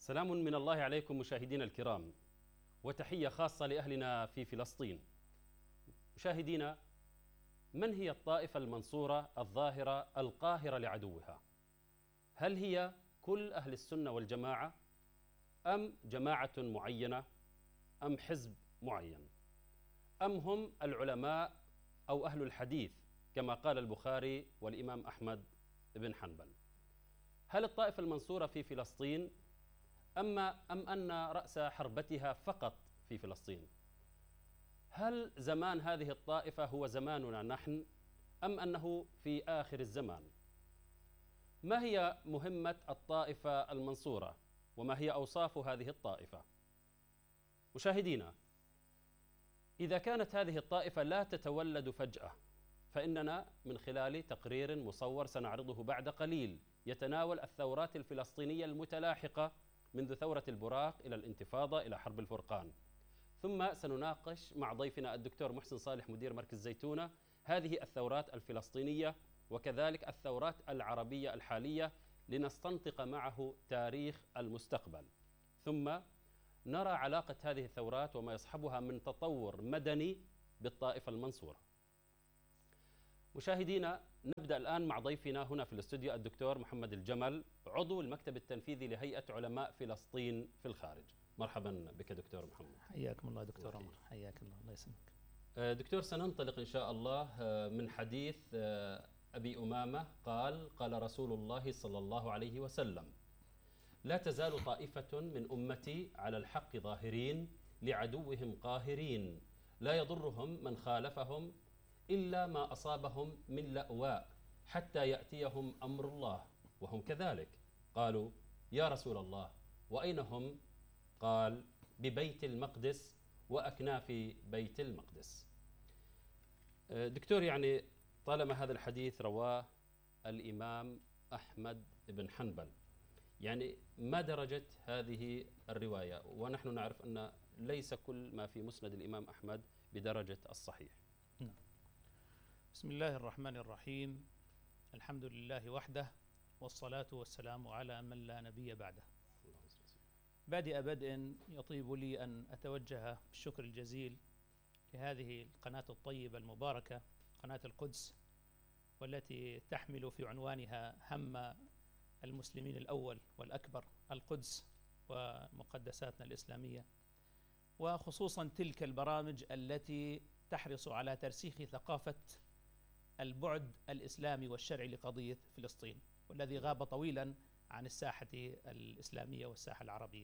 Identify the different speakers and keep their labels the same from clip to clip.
Speaker 1: سلام من الله عليكم مشاهدينا الكرام، وتحية خاصة لأهلنا في فلسطين. مشاهدينا، من هي الطائفة المنصورة الظاهرة القاهرة لعدوها؟ هل هي كل أهل السنة والجماعة، أم جماعة معينة، أم حزب معين، أم هم العلماء أو أهل الحديث كما قال البخاري والإمام أحمد بن حنبل؟ هل الطائفة المنصورة في فلسطين أم أن رأس حربتها فقط في فلسطين؟ هل زمان هذه الطائفة هو زماننا نحن أم أنه في آخر الزمان؟ ما هي مهمة الطائفة المنصورة وما هي أوصاف هذه الطائفة؟ مشاهدينا، إذا كانت هذه الطائفة لا تتولد فجأة، فإننا من خلال تقرير مصور سنعرضه بعد قليل يتناول الثورات الفلسطينية المتلاحقة منذ ثورة البراق إلى الانتفاضة إلى حرب الفرقان، ثم سنناقش مع ضيفنا الدكتور محسن صالح مدير مركز زيتونة هذه الثورات الفلسطينية وكذلك الثورات العربية الحالية لنستنطق معه تاريخ المستقبل، ثم نرى علاقة هذه الثورات وما يصحبها من تطور مدني بالطائفة المنصورة. مشاهدينا، نبدأ الآن مع ضيفنا هنا في الاستوديو الدكتور محمد الجمل، عضو المكتب التنفيذي لهيئة علماء فلسطين في الخارج. مرحبا بك دكتور محمد.
Speaker 2: حياكم الله دكتور عمر. حياك الله، الله يسلمك.
Speaker 1: دكتور، سننطلق إن شاء الله من حديث أبي أمامة قال رسول الله صلى الله عليه وسلم: لا تزال طائفة من أمتي على الحق ظاهرين لعدوهم قاهرين، لا يضرهم من خالفهم إلا ما أصابهم من لأواء حتى يأتيهم أمر الله وهم كذلك. قالوا: يا رسول الله، وأين هم؟ قال: ببيت المقدس وأكناف بيت المقدس. دكتور، يعني طالما هذا الحديث رواه الإمام أحمد بن حنبل، يعني ما درجة هذه الرواية؟ ونحن نعرف أن ليس كل ما في مسند الإمام أحمد بدرجة الصحيح.
Speaker 2: نعم. بسم الله الرحمن الرحيم، الحمد لله وحده، والصلاة والسلام على من لا نبي بعده. بادئ بدء يطيب لي أن أتوجه بالشكر الجزيل لهذه القناة الطيبة المباركة، قناة القدس، والتي تحمل في عنوانها هم المسلمين الأول والأكبر، القدس ومقدساتنا الإسلامية، وخصوصا تلك البرامج التي تحرص على ترسيخ ثقافة البعد الإسلامي والشرعي لقضية فلسطين، والذي غاب طويلا عن الساحة الإسلامية والساحة العربية.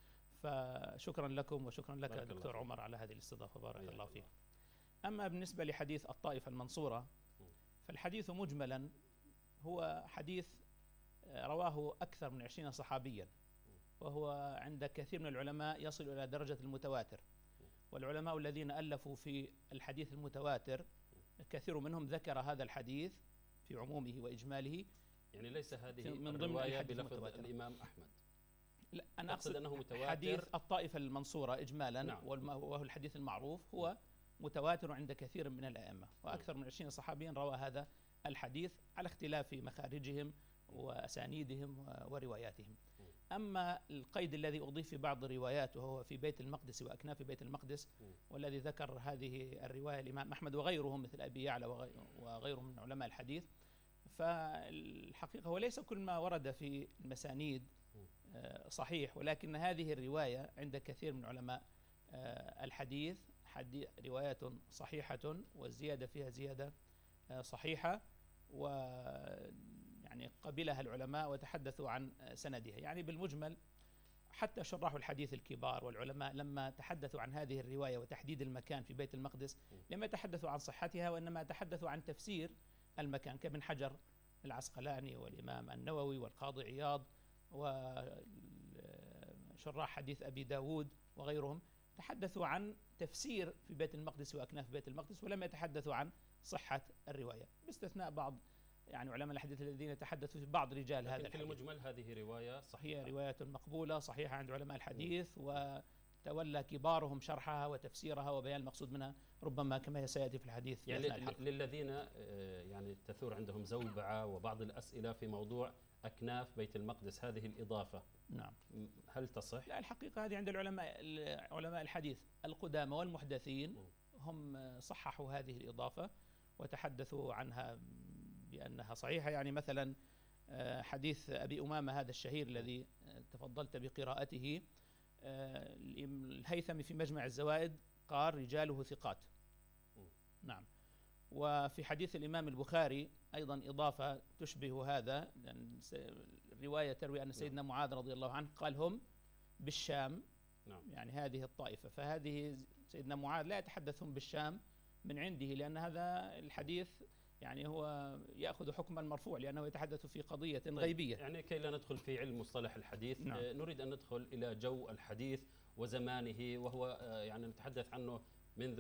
Speaker 2: فشكرا لكم وشكرا لك دكتور عمر على هذه الاستضافة، بارك الله فيك. أما بالنسبة لحديث الطائفة المنصورة، فالحديث مجملا هو حديث رواه أكثر من 20 صحابيا، وهو عند كثير من العلماء يصل إلى درجة المتواتر، والعلماء الذين ألفوا في الحديث المتواتر كثير منهم ذكر هذا الحديث في عمومه وإجماله.
Speaker 1: يعني ليس هذه
Speaker 2: من ضمن
Speaker 1: الرواية بلفظ الإمام أحمد؟
Speaker 2: لا، أنا أقصد
Speaker 1: أنه متواتر.
Speaker 2: حديث الطائفة المنصورة إجمالا، نعم، وهو الحديث المعروف، هو متواتر عند كثير من الأئمة، وأكثر من 20 صحابيا روى هذا الحديث على اختلاف مخارجهم وأسانيدهم ورواياتهم. أما القيد الذي أضيف في بعض الروايات وهو في بيت المقدس وأكناف بيت المقدس، والذي ذكر هذه الرواية الإمام أحمد وغيرهم مثل أبي يعلى وغيرهم من علماء الحديث، فالحقيقة هو ليس كل ما ورد في المسانيد صحيح، ولكن هذه الرواية عند كثير من علماء الحديث رواية صحيحة، والزيادة فيها زيادة صحيحة، ويعني قبلها العلماء وتحدثوا عن سندها. يعني بالمجمل حتى شراح الحديث الكبار والعلماء لما تحدثوا عن هذه الرواية وتحديد المكان في بيت المقدس لم يتحدثوا عن صحتها، وإنما تحدثوا عن تفسير المكان، كابن حجر العسقلاني والإمام النووي والقاضي عياض وشراح حديث أبي داود وغيرهم، تحدثوا عن تفسير في بيت المقدس وأكناف بيت المقدس، ولم يتحدثوا عن صحة الرواية، باستثناء بعض يعني علماء الحديث الذين تحدثوا في بعض رجال هذا الحديث.
Speaker 1: في المجمل هذه رواية صحيحة،
Speaker 2: هي رواية مقبولة صحيحة عند علماء الحديث، وتولى كبارهم شرحها وتفسيرها وبيان المقصود منها، ربما كما سيأتي في الحديث في
Speaker 1: يعني للذين يعني تثور عندهم زوبعة وبعض الأسئلة في موضوع أكناف بيت المقدس، هذه الإضافة
Speaker 2: نعم.
Speaker 1: هل تصح؟
Speaker 2: لا، الحقيقة هذه عند علماء الحديث القدامى والمحدثين هم صححوا هذه الإضافة وتحدثوا عنها بأنها صحيحة. يعني مثلا حديث أبي أمامة هذا الشهير الذي تفضلت بقراءته، الهيثمي في مجمع الزوائد قال رجاله ثقات. نعم. وفي حديث الإمام البخاري أيضا إضافة تشبه هذا، الرواية تروي أن سيدنا معاذ رضي الله عنه قال هم بالشام.
Speaker 1: نعم.
Speaker 2: يعني هذه الطائفة، فهذه سيدنا معاذ لا يتحدث هم بالشام من عنده، لأن هذا الحديث يعني هو يأخذ حكم المرفوع لأنه يتحدث في قضية غيبية.
Speaker 1: يعني كي لا ندخل في علم مصطلح الحديث،
Speaker 2: نعم.
Speaker 1: نريد أن ندخل إلى جو الحديث وزمانه، وهو يعني نتحدث عنه منذ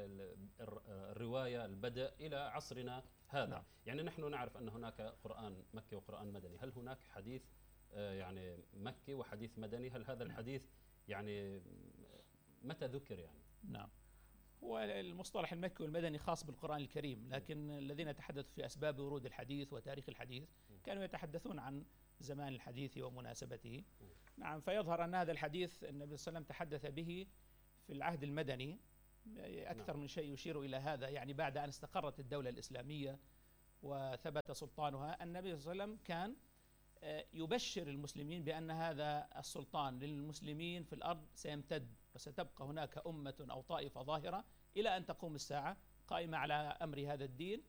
Speaker 1: الرواية البدء إلى عصرنا هذا.
Speaker 2: نعم.
Speaker 1: يعني نحن نعرف أن هناك قرآن مكي وقرآن مدني، هل هناك حديث يعني مكي وحديث مدني؟ هل هذا الحديث يعني متى ذكر يعني؟
Speaker 2: نعم. هو المصطلح المكي والمدني خاص بالقرآن الكريم، لكن الذين تحدثوا في أسباب ورود الحديث وتاريخ الحديث كانوا يتحدثون عن زمان الحديث ومناسبته. نعم. فيظهر أن هذا الحديث النبي صلى الله عليه وسلم تحدث به في العهد المدني، أكثر من شيء يشير إلى هذا. يعني بعد أن استقرت الدولة الإسلامية وثبت سلطانها، النبي صلى الله عليه وسلم كان يبشر المسلمين بأن هذا السلطان للمسلمين في الأرض سيمتد، وستبقى هناك أمة أو طائفة ظاهرة إلى أن تقوم الساعة قائمة على أمر هذا الدين،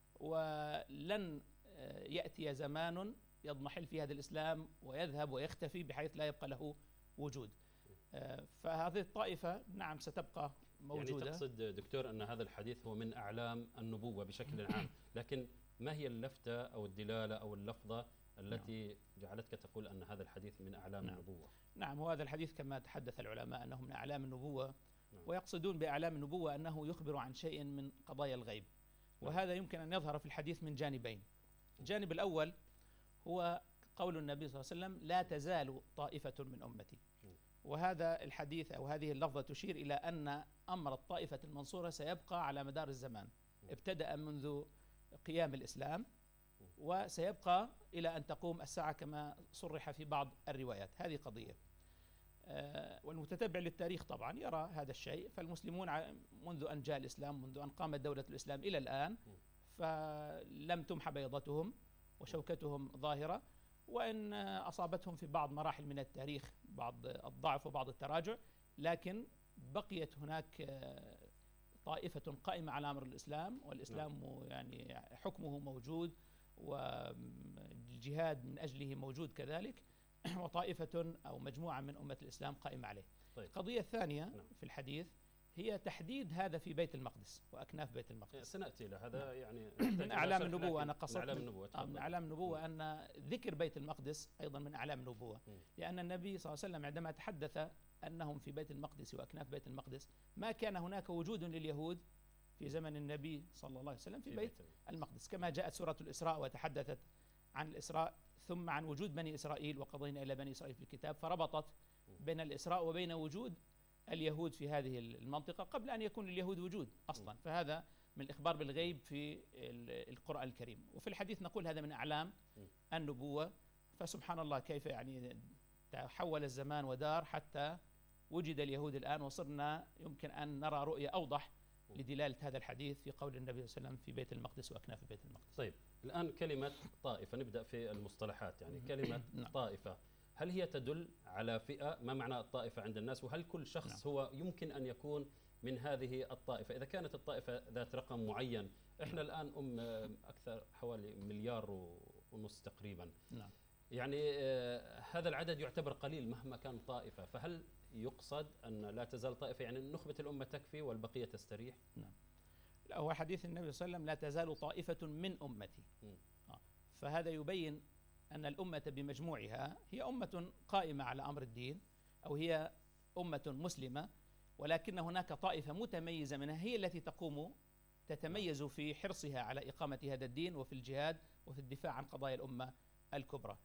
Speaker 2: ولن يأتي زمان يضمحل في هذا الإسلام ويذهب ويختفي بحيث لا يبقى له وجود. فهذه الطائفة نعم ستبقى موجودة.
Speaker 1: يعني تقصد دكتور أن هذا الحديث هو من أعلام النبوة بشكل عام، لكن ما هي اللفتة أو الدلالة أو اللفظة التي جعلتك تقول أن هذا الحديث من أعلام النبوة؟
Speaker 2: نعم. وهذا الحديث كما تحدث العلماء أنه من أعلام النبوة، ويقصدون بأعلام النبوة أنه يخبر عن شيء من قضايا الغيب، وهذا يمكن أن يظهر في الحديث من جانبين. الجانب الأول هو قول النبي صلى الله عليه وسلم لا تزال طائفة من أمتي، وهذا الحديث أو هذه اللفظة تشير إلى أن أمر الطائفة المنصورة سيبقى على مدار الزمان، ابتدأ منذ قيام الإسلام وسيبقى إلى أن تقوم الساعة كما صرح في بعض الروايات. هذه قضية. والمتتبع للتاريخ طبعا يرى هذا الشيء. فالمسلمون منذ أن جاء الإسلام، منذ أن قامت دولة الإسلام إلى الآن، فلم تمح بيضتهم وشوكتهم ظاهرة، وإن أصابتهم في بعض مراحل من التاريخ بعض الضعف وبعض التراجع، لكن بقيت هناك طائفة قائمة على أمر الإسلام، والإسلام يعني حكمه موجود والجهاد من أجله موجود كذلك، وطائفة أو مجموعة من أمة الإسلام قائمة عليه.
Speaker 1: طيب.
Speaker 2: القضية الثانية في الحديث هي تحديد هذا في بيت المقدس وأكناف بيت المقدس.
Speaker 1: سنأتي إلى هذا. يعني
Speaker 2: من أعلام النبوة. أنا قصدت
Speaker 1: من
Speaker 2: أعلام النبوة أن ذكر بيت المقدس أيضا من أعلام النبوة، لأن النبي صلى الله عليه وسلم عندما تحدث أنهم في بيت المقدس وأكناف بيت المقدس، ما كان هناك وجود لليهود في زمن النبي صلى الله عليه وسلم في بيت المقدس، كما جاءت سورة الإسراء وتحدثت عن الإسراء ثم عن وجود بني إسرائيل وقضينا إلى بني إسرائيل في الكتاب، فربطت بين الإسراء وبين وجود اليهود في هذه المنطقة قبل أن يكون اليهود وجود أصلا. فهذا من الإخبار بالغيب في القرآن الكريم. وفي الحديث نقول هذا من أعلام النبوة. فسبحان الله كيف يعني تحول الزمان ودار حتى وجد اليهود الآن، وصرنا يمكن أن نرى رؤية أوضح لدلالة هذا الحديث في قول النبي صلى الله عليه وسلم في بيت المقدس وأكناف بيت المقدس.
Speaker 1: طيب، الآن كلمة طائفة، نبدأ في المصطلحات. يعني كلمة طائفة، هل هي تدل على فئة؟ ما معنى الطائفة عند الناس؟ وهل كل شخص هو يمكن أن يكون من هذه الطائفة؟ إذا كانت الطائفة ذات رقم معين، إحنا الآن أكثر حوالي 1.5 مليار تقريبا.
Speaker 2: نعم.
Speaker 1: يعني هذا العدد يعتبر قليل مهما كان طائفة، فهل يقصد أن لا تزال طائفة يعني نخبة الأمة تكفي والبقية تستريح؟
Speaker 2: نعم. لا، هو حديث النبي صلى الله عليه وسلم لا تزال طائفة من أمتي. فهذا يبين أن الأمة بمجموعها هي أمة قائمة على أمر الدين، أو هي أمة مسلمة، ولكن هناك طائفة متميزة منها هي التي تتميز في حرصها على إقامة هذا الدين وفي الجهاد وفي الدفاع عن قضايا الأمة الكبرى.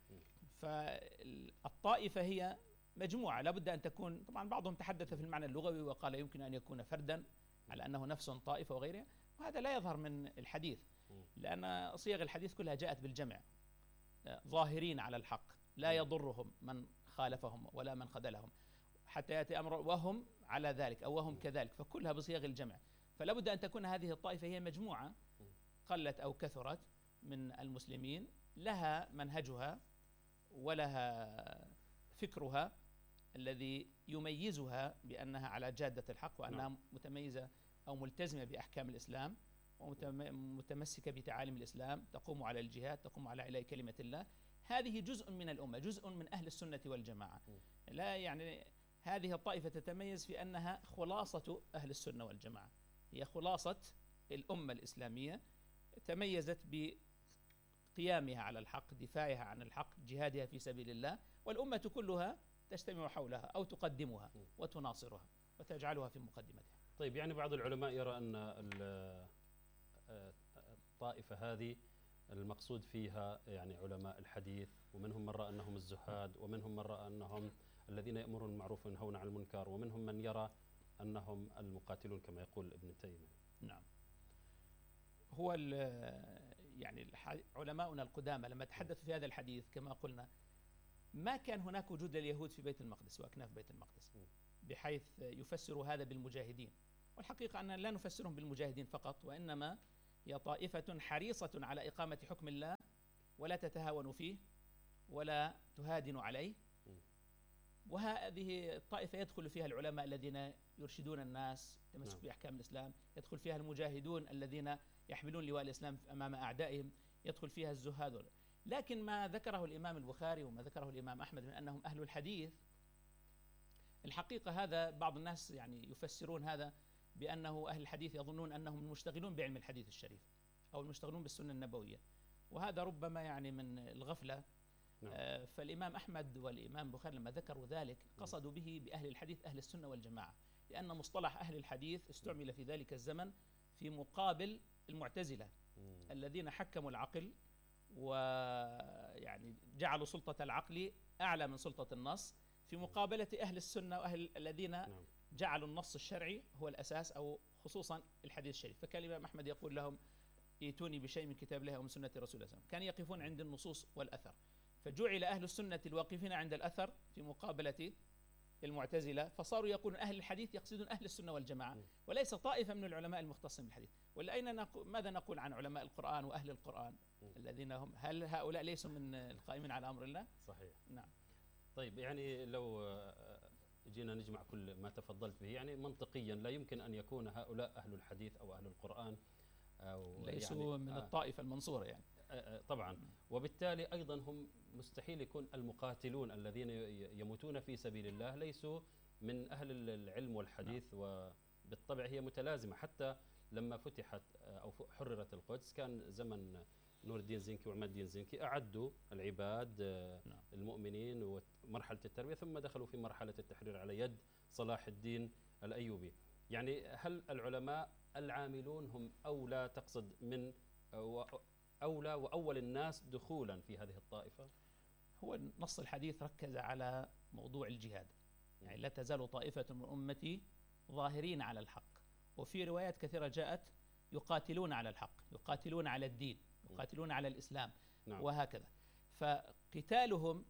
Speaker 2: فالطائفة هي مجموعة لابد أن تكون، طبعا بعضهم تحدث في المعنى اللغوي وقال يمكن أن يكون فردا على أنه نفس طائفة وغيرها، وهذا لا يظهر من الحديث، لأن صيغ الحديث كلها جاءت بالجمع. ظاهرين على الحق، لا يضرهم من خالفهم ولا من خذلهم، حتى يأتي أمر وهم على ذلك أو وهم كذلك، فكلها بصيغ الجمع. فلا بد أن تكون هذه الطائفة هي مجموعة قلت أو كثرت من المسلمين، لها منهجها ولها فكرها الذي يميزها بأنها على جادة الحق، وأنها متميزة أو ملتزمة بأحكام الإسلام ومتمسكة بتعاليم الإسلام، تقوم على الجهاد، تقوم على إعلاء كلمة الله. هذه جزء من الأمة، جزء من أهل السنة والجماعة. لا يعني هذه الطائفة تتميز في أنها خلاصة أهل السنة والجماعة، هي خلاصة الأمة الإسلامية، تميزت بقيامها على الحق، دفاعها عن الحق، جهادها في سبيل الله، والأمة كلها تجتمع حولها أو تقدمها وتناصرها وتجعلها في مقدمتها.
Speaker 1: طيب، يعني بعض العلماء يرى أن الطائفة هذه المقصود فيها يعني علماء الحديث، ومنهم من رأى أنهم الزهاد، ومنهم من رأى أنهم الذين يأمرون بالمعروف وينهون عن المنكر، ومنهم من يرى أنهم المقاتلون كما يقول ابن تيمية.
Speaker 2: نعم، هو يعني علماؤنا القدامى لما تحدثوا في هذا الحديث كما قلنا ما كان هناك وجود لليهود في بيت المقدس وأكناف بيت المقدس بحيث يفسروا هذا بالمجاهدين، والحقيقة أننا لا نفسرهم بالمجاهدين فقط، وإنما هي طائفة حريصة على إقامة حكم الله ولا تتهاون فيه ولا تهادن عليه. وهذه الطائفة يدخل فيها العلماء الذين يرشدون الناس تمسك بأحكام الإسلام، يدخل فيها المجاهدون الذين يحملون لواء الإسلام أمام أعدائهم، يدخل فيها الزهاد. لكن ما ذكره الإمام البخاري وما ذكره الإمام أحمد من أنهم أهل الحديث، الحقيقة هذا بعض الناس يعني يفسرون هذا بأنه أهل الحديث يظنون أنهم المشتغلون بعلم الحديث الشريف أو المشتغلون بالسنة النبوية، وهذا ربما يعني من الغفلة. فالإمام أحمد والإمام البخاري لما ذكروا ذلك قصدوا به بأهل الحديث أهل السنة والجماعة، لأن مصطلح أهل الحديث استعمل في ذلك الزمن في مقابل المعتزلة الذين حكموا العقل ويعني جعلوا سلطة العقل أعلى من سلطة النص، في مقابلة أهل السنة وأهل الذين جعلوا النص الشرعي هو الأساس أو خصوصا الحديث الشريف. فكان الإمام أحمد يقول لهم ائتوني بشيء من كتاب الله أو من سنة رسول الله صلى الله عليه وسلم، كان يقفون عند النصوص والأثر، فجعل أهل السنة الواقفين عند الأثر في مقابلة المعتزلة، فصاروا يقولون أهل الحديث يقصدون أهل السنة والجماعة وليس طائفة من العلماء المختصين بالحديث. ولا ماذا نقول عن علماء القرآن وأهل القرآن الذين هم، هل هؤلاء ليسوا من القائمين على أمر الله؟
Speaker 1: صحيح.
Speaker 2: نعم.
Speaker 1: طيب، يعني لو جينا نجمع كل ما تفضلت به، يعني منطقيا لا يمكن أن يكون هؤلاء أهل الحديث أو أهل القرآن أو
Speaker 2: ليسوا يعني من الطائفة المنصورة يعني
Speaker 1: طبعا، وبالتالي أيضا هم مستحيل يكون المقاتلون الذين يموتون في سبيل الله ليسوا من أهل العلم والحديث. وبالطبع هي متلازمة، حتى لما فتحت أو حررت القدس كان زمن نور الدين زنكي وعماد الدين زنكي أعدوا العباد المؤمنين ومرحلة التربية، ثم دخلوا في مرحلة التحرير على يد صلاح الدين الأيوبي. يعني هل العلماء العاملون هم أولى، تقصد من أولى وأول الناس دخولا في هذه الطائفة؟
Speaker 2: هو نص الحديث ركز على موضوع الجهاد، يعني لا تزال طائفة من أمتي ظاهرين على الحق، وفي روايات كثيرة جاءت يقاتلون على الحق، يقاتلون على الدين، يقاتلون على الإسلام. وهكذا. فقتالهم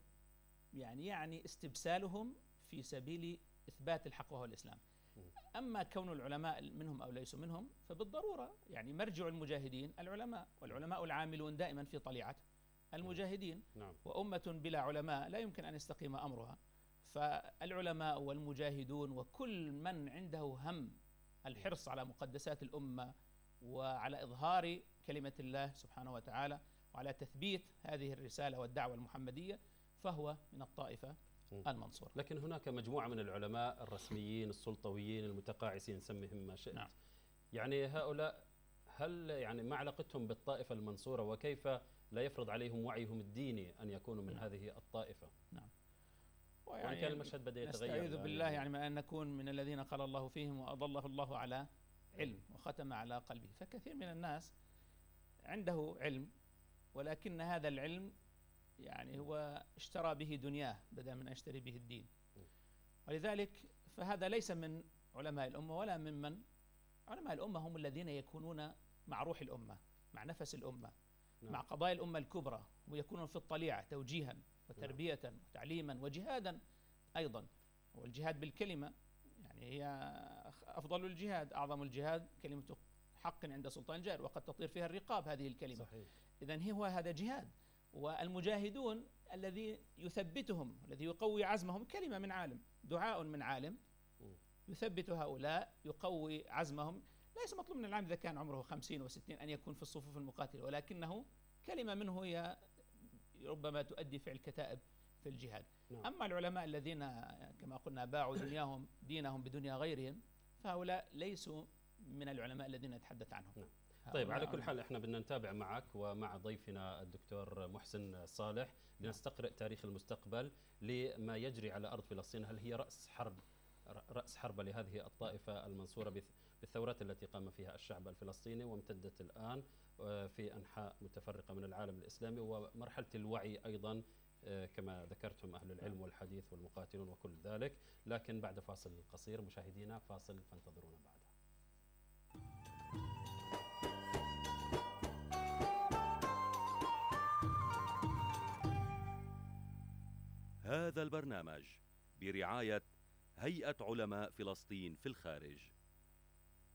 Speaker 2: يعني استبسالهم في سبيل إثبات الحق وهو الإسلام. أما كون العلماء منهم أو ليسوا منهم فبالضرورة يعني مرجع المجاهدين العلماء، والعلماء العاملون دائما في طليعة المجاهدين. وأمة بلا علماء لا يمكن أن يستقيم أمرها، فالعلماء والمجاهدون وكل من عنده هم الحرص على مقدسات الأمة وعلى إظهار كلمة الله سبحانه وتعالى وعلى تثبيت هذه الرسالة والدعوة المحمدية فهو من الطائفة المنصورة.
Speaker 1: لكن هناك مجموعة من العلماء الرسميين السلطويين المتقاعسين سمهم ما شئت. يعني هؤلاء هل يعني ما علاقتهم بالطائفة المنصورة، وكيف لا يفرض عليهم وعيهم الديني أن يكونوا من هذه الطائفة؟ ويعني كان المشهد بدأ يتغير.
Speaker 2: نستعيذ بالله يعني من أن نكون من الذين قال الله فيهم وأضله الله على علم وختم على قلبه. فكثير من الناس عنده علم ولكن هذا العلم يعني هو اشترى به دنياه بدل من أن يشتري به الدين، ولذلك فهذا ليس من علماء الأمة ولا ممن علماء الأمة هم الذين يكونون مع روح الأمة، مع نفس الأمة، مع قضايا الأمة الكبرى، ويكونون في الطليعة توجيها وتربية وتعليما وجهادا أيضا. والجهاد بالكلمة يعني هي أفضل الجهاد، أعظم الجهاد كلمة حق عند سلطان جائر، وقد تطير فيها الرقاب هذه الكلمة.
Speaker 1: صحيح.
Speaker 2: إذن هو هذا جهاد. والمجاهدون الذي يثبتهم، الذي يقوي عزمهم كلمة من عالم، دعاء من عالم يثبت هؤلاء، يقوي عزمهم. ليس مطلوب من العالم إذا كان عمره 50 و60 أن يكون في الصفوف المقاتلة، ولكنه كلمة منه هي ربما تؤدي فعل كتائب في الجهاد.
Speaker 1: نعم.
Speaker 2: أما العلماء الذين كما قلنا باعوا دينهم بدنيا غيرهم، فهؤلاء ليسوا من العلماء الذين نتحدث عنهم.
Speaker 1: نعم. طيب، على كل حال احنا بدنا نتابع معك ومع ضيفنا الدكتور محسن صالح لنستقرأ تاريخ المستقبل لما يجري على أرض فلسطين. هل هي رأس حرب لهذه الطائفة المنصورة بالثورات التي قام فيها الشعب الفلسطيني وامتدت الآن في أنحاء متفرقة من العالم الإسلامي، ومرحلة الوعي أيضا كما ذكرتم أهل العلم والحديث والمقاتلون وكل ذلك. لكن بعد فاصل قصير مشاهدينا، فاصل فانتظرونا بعده.
Speaker 3: هذا البرنامج برعاية هيئة علماء فلسطين في الخارج.